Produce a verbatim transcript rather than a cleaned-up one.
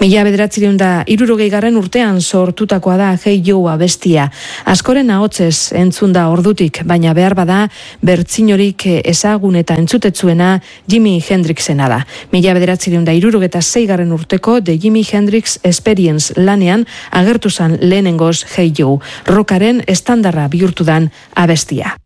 Mila bederatzireun da hirurogeigarren urtean sortutakoa da Hey Joe abestia. Askoren ahotsez entzun da ordutik, baina behar bada bertsinorik ezagun eta entzutetzuena Jimi Hendrixena da. Mila bederatzireun da hirurogeta seigarren urteko The Jimi Hendrix Experience lanean agertu zan lehenengoz Hey Joe, rockaren estandarra bihurtu dan abestia.